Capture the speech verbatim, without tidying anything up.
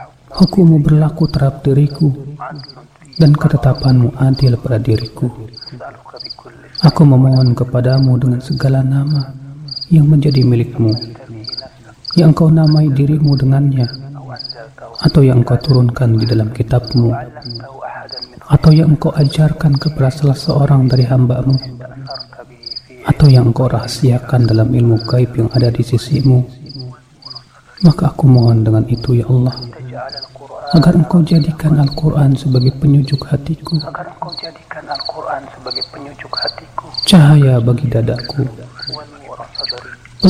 Hukum-Mu berlaku terhadap diriku, dan ketetapan-Mu adil pada diriku. Aku memohon kepadamu dengan segala nama yang menjadi milik-Mu, yang Engkau namai dirimu dengannya, atau yang Engkau turunkan di dalam kitab-Mu, atau yang Engkau ajarkan kepada salah seorang dari hamba-Mu, atau yang Engkau rahasiakan dalam ilmu gaib yang ada di sisi-Mu. Maka aku mohon dengan itu, ya Allah, agar Engkau jadikan Al-Quran sebagai penyujuk hatiku, cahaya bagi dadaku,